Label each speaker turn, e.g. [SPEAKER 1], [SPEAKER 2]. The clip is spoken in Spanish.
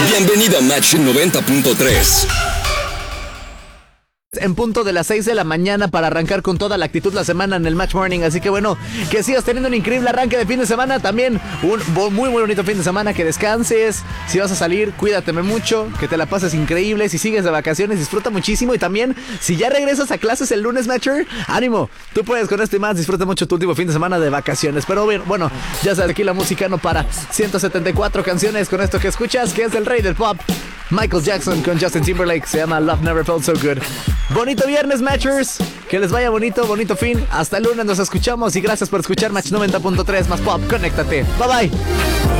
[SPEAKER 1] Bienvenido a Match 90.3.
[SPEAKER 2] En punto de las 6 de la mañana para arrancar con toda la actitud la semana en el Match Morning. Así que bueno, que sigas teniendo un increíble arranque de fin de semana. También un muy bonito fin de semana. Que descanses. Si vas a salir, cuídate mucho. Que te la pases increíble. Si sigues de vacaciones, disfruta muchísimo. Y también, si ya regresas a clases el lunes, Matcher, ánimo. Tú puedes con esto y más. Disfruta mucho tu último fin de semana de vacaciones. Pero bueno, ya sabes, aquí la música no para. 174 canciones con esto que escuchas, que es el rey del pop. Michael Jackson con Justin Timberlake. Se llama Love Never Felt So Good. Bonito viernes, Matchers. Que les vaya bonito fin. Hasta el lunes nos escuchamos y gracias por escuchar Match 90.3 más pop. Conéctate. Bye bye.